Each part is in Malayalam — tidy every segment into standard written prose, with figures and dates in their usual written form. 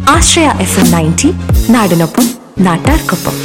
ആശ്രയ FM 90 നാടിനൊപ്പം നാട്ടാർക്കൊപ്പം.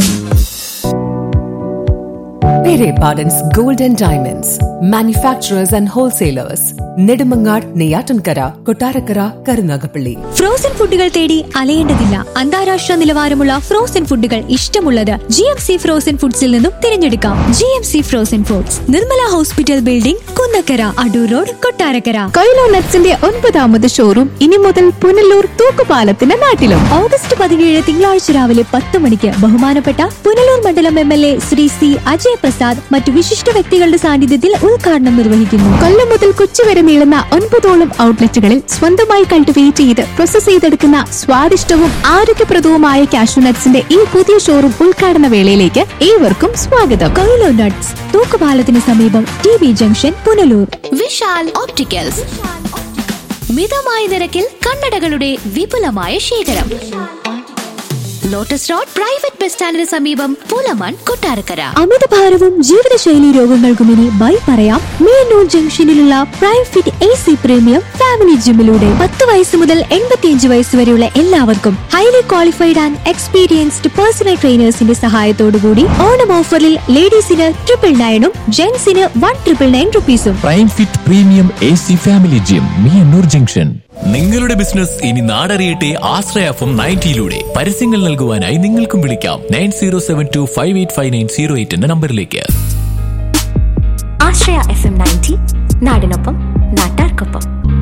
Pere Pardon's Gold and Diamonds, manufacturers and wholesalers. Nedumangad, Neyyattinkara, Kottarakkara, Karunagappally. Frozen ഫുഡുകൾ തേടി അലയേണ്ടതില്ല. അന്താരാഷ്ട്ര നിലവാരമുള്ള ഫ്രോസൺ ഫുഡുകൾ ഇഷ്ടമുള്ളത് GMC ഫ്രോസൺ ഫുഡ്സിൽ നിന്നും തിരഞ്ഞെടുക്കാം. GMC frozen foods, Nirmala hospital building, Kunnakkara, Adoor road, Kottarakkara. Coelho നട്ട്സിന്റെ 9ാമത് showroom ഇനി മുതൽ പുനലൂർ തൂക്കുപാലത്തിന്റെ നാട്ടിലും. ഓഗസ്റ്റ് 17 തിങ്കളാഴ്ച രാവിലെ 10 മണിക്ക് ബഹുമാനപ്പെട്ട പുനലൂർ മണ്ഡലം MLA ശ്രീ C അജയ് പ്രസാദ് മറ്റു വിശിഷ്ട വ്യക്തികളുടെ സാന്നിധ്യത്തിൽ ഉദ്ഘാടനം നിർവഹിക്കുന്നു. കൊല്ലം മുതൽ കൊച്ചി വരെ നീളുന്ന 9ഓളം ഔട്ട്ലെറ്റുകളിൽ സ്വന്തമായി കൾട്ടിവേറ്റ് ചെയ്ത് പ്രോസസ് ചെയ്തെടുക്കുന്ന സ്വാദിഷ്ടവും ആരോഗ്യപ്രദവുമായ കാഷ്യൂ നട്ട്സിന്റെ ഈ പുതിയ ഷോറൂം ഉദ്ഘാടന വേളയിലേക്ക് ഏവർക്കും സ്വാഗതം. കൊയിലോ നട്ട്സ്, തൂക്കുപാലത്തിന് സമീപം, TB junction, Punalur. Vishal opticals, മിതമായ നിരക്കിൽ കണ്ണടകളുടെ വിപുലമായ ശേഖരം. ലോട്ടസ് റോഡ് പ്രൈവറ്റ് ബസ് സ്റ്റാൻഡിന് സമീപം, പൂലമൺ, കൊട്ടാരക്കര. അമിതഭാരവും ജീവിതശൈലി രോഗങ്ങൾക്കും ഇനി ബൈ പറയാം മേനൂർ ജംഗ്ഷനിലുള്ള prime fit AC premium family ജിമ്മിലൂടെ. 10 വയസ്സ് മുതൽ 85 വയസ്സ് വരെയുള്ള എല്ലാവർക്കും highly qualified and experienced personal ട്രെയിനേഴ്സിന്റെ സഹായത്തോടുകൂടി ഓണം ഓഫറിൽ ലേഡീസിന് 999 ജെന്റ്സിന് 1999 റുപ്പീസും. Prime fit premium AC family gym, മേനൂർ junction. നിങ്ങളുടെ ബിസിനസ് ഇനി നാടറിയട്ടെ ആശ്രയ FM 90 പരസ്യങ്ങൾ നൽകുവാനായി നിങ്ങൾക്കും വിളിക്കാം 9072585908 എന്ന നമ്പറിലേക്ക്. ആശ്രയ FM 90 നാടിനൊപ്പം നാട്ടാർക്കൊപ്പം.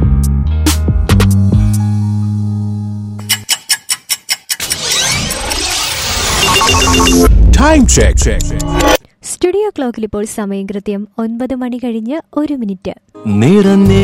Time check. സ്റ്റുഡിയോ ക്ലോക്കിൽ ഇപ്പോൾ സമയം കൃത്യം 9 മണി കഴിഞ്ഞ് 1 മിനിറ്റ്.